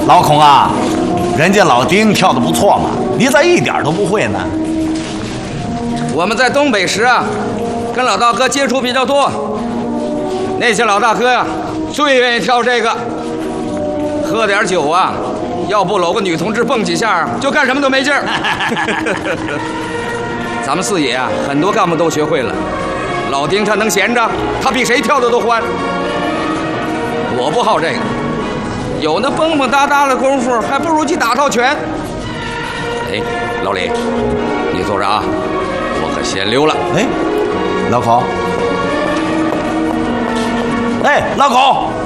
老孔啊，人家老丁跳得不错嘛，你咋一点都不会呢？ 我们在东北时啊，跟老大哥接触比较多，那些老大哥呀，最愿意跳这个。喝点酒啊，要不搂个女同志蹦几下，就干什么都没劲儿。咱们四野啊，很多干部都学会了。老丁他能闲着，他比谁跳的都欢。我不好这个，有那蹦蹦哒哒的功夫，还不如去打套拳。哎，老李，你坐着啊，我可先溜了。 哎，老孔，哎，老孔。